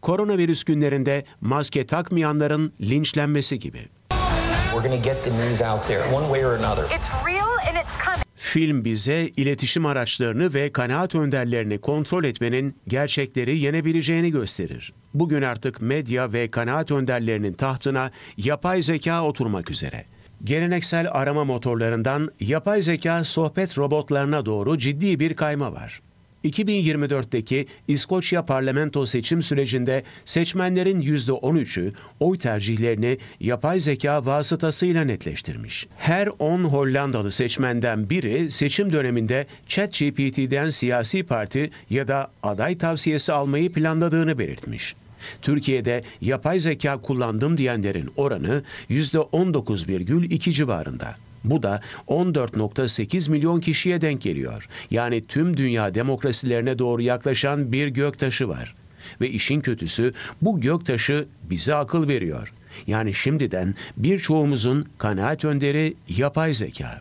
Koronavirüs günlerinde maske takmayanların linçlenmesi gibi. Film bize iletişim araçlarını ve kanaat önderlerini kontrol etmenin gerçekleri yenebileceğini gösterir. Bugün artık medya ve kanaat önderlerinin tahtına yapay zeka oturmak üzere. Geleneksel arama motorlarından yapay zeka sohbet robotlarına doğru ciddi bir kayma var. 2024'teki İskoçya parlamento seçim sürecinde seçmenlerin %13'ü oy tercihlerini yapay zeka vasıtasıyla netleştirmiş. Her 10 Hollandalı seçmenden biri seçim döneminde ChatGPT'den siyasi parti ya da aday tavsiyesi almayı planladığını belirtmiş. Türkiye'de yapay zeka kullandım diyenlerin oranı %19,2 civarında. Bu da 14,8 milyon kişiye denk geliyor. Yani tüm dünya demokrasilerine doğru yaklaşan bir göktaşı var. Ve işin kötüsü bu göktaşı bize akıl veriyor. Yani şimdiden birçoğumuzun kanaat önderi yapay zeka.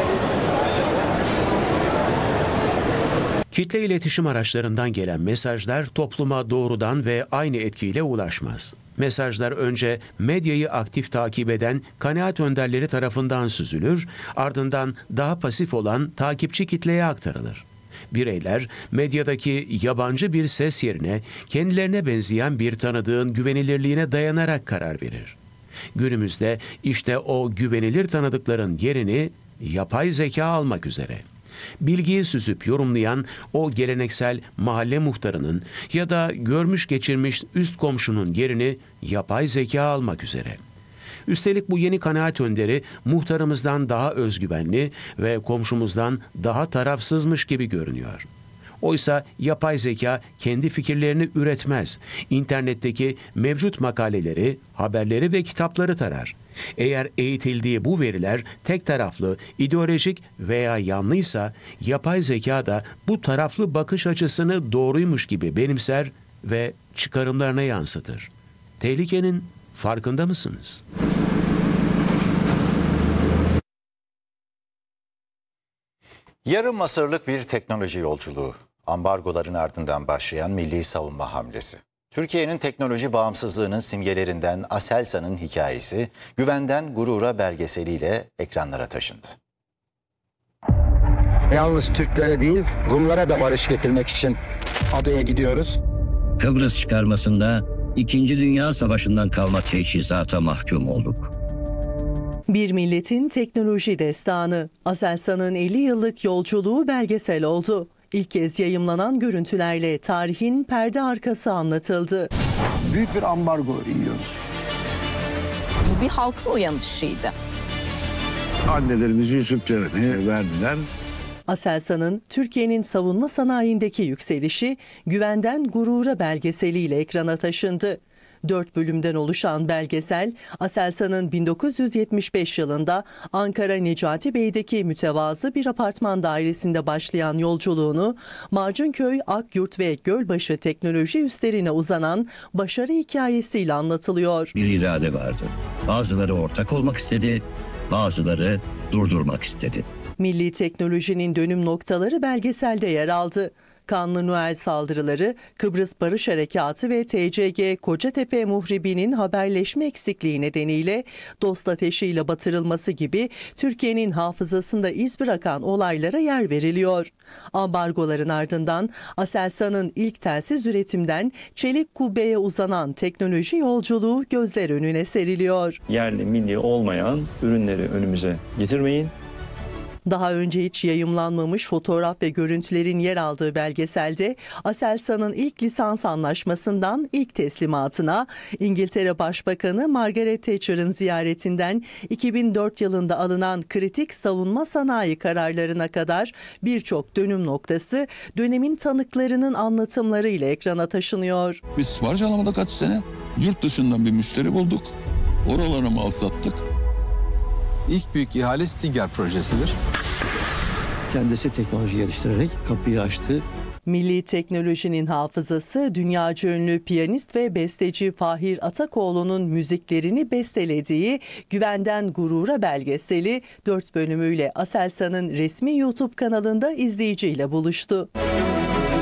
Kitle iletişim araçlarından gelen mesajlar topluma doğrudan ve aynı etkiyle ulaşmaz. Mesajlar önce medyayı aktif takip eden kanaat önderleri tarafından süzülür, ardından daha pasif olan takipçi kitleye aktarılır. Bireyler medyadaki yabancı bir ses yerine kendilerine benzeyen bir tanıdığın güvenilirliğine dayanarak karar verir. Günümüzde işte o güvenilir tanıdıkların yerini yapay zeka almak üzere. Bilgiyi süzüp yorumlayan o geleneksel mahalle muhtarının ya da görmüş geçirmiş üst komşunun yerini yapay zeka almak üzere. Üstelik bu yeni kanaat önderi muhtarımızdan daha özgüvenli ve komşumuzdan daha tarafsızmış gibi görünüyor. Oysa yapay zeka kendi fikirlerini üretmez. İnternetteki mevcut makaleleri, haberleri ve kitapları tarar. Eğer eğitildiği bu veriler tek taraflı, ideolojik veya yanlıysa yapay zeka da bu taraflı bakış açısını doğruymuş gibi benimser ve çıkarımlarına yansıtır. Tehlikenin farkında mısınız? Yarım asırlık bir teknoloji yolculuğu. Ambargoların ardından başlayan milli savunma hamlesi. Türkiye'nin teknoloji bağımsızlığının simgelerinden Aselsan'ın hikayesi Güvenden Gurura belgeseliyle ekranlara taşındı. Yalnız Türklere değil, Rumlara da barış getirmek için adaya gidiyoruz. Kıbrıs çıkarmasında 2. Dünya Savaşı'ndan kalma teçhizata mahkum olduk. Bir milletin teknoloji destanı. Aselsan'ın 50 yıllık yolculuğu belgesel oldu. İlk kez yayımlanan görüntülerle tarihin perde arkası anlatıldı. Büyük bir ambargo yiyoruz. Bu bir halkın uyanışıydı. Annelerimiz yüzüklerini verdiler. Aselsan'ın Türkiye'nin savunma sanayindeki yükselişi Güvenden Gurura belgeseliyle ekrana taşındı. 4 bölümden oluşan belgesel, Aselsan'ın 1975 yılında Ankara Necati Bey'deki mütevazı bir apartman dairesinde başlayan yolculuğunu, Macunköy, Akyurt ve Gölbaşı teknoloji üslerine uzanan başarı hikayesiyle anlatılıyor. Bir irade vardı. Bazıları ortak olmak istedi, bazıları durdurmak istedi. Milli teknolojinin dönüm noktaları belgeselde yer aldı. Kanlı Noel saldırıları, Kıbrıs Barış Harekatı ve TCG Kocatepe muhribinin haberleşme eksikliği nedeniyle dost ateşiyle batırılması gibi Türkiye'nin hafızasında iz bırakan olaylara yer veriliyor. Ambargoların ardından Aselsan'ın ilk telsiz üretimden çelik kubbeye uzanan teknoloji yolculuğu gözler önüne seriliyor. Yerli, milli olmayan ürünleri önümüze getirmeyin. Daha önce hiç yayımlanmamış fotoğraf ve görüntülerin yer aldığı belgeselde Aselsan'ın ilk lisans anlaşmasından ilk teslimatına, İngiltere Başbakanı Margaret Thatcher'ın ziyaretinden 2004 yılında alınan kritik savunma sanayi kararlarına kadar birçok dönüm noktası dönemin tanıklarının anlatımlarıyla ekrana taşınıyor. Biz sipariş alamadık kaç sene. Yurt dışından bir müşteri bulduk. Oralara mal sattık. İlk büyük ihale Stinger projesidir. Kendisi teknoloji geliştirerek kapıyı açtı. Milli teknolojinin hafızası dünyaca ünlü piyanist ve besteci Fahir Atakoğlu'nun müziklerini bestelediği Güvenden Gurura belgeseli 4 bölümüyle Aselsan'ın resmi YouTube kanalında izleyiciyle buluştu.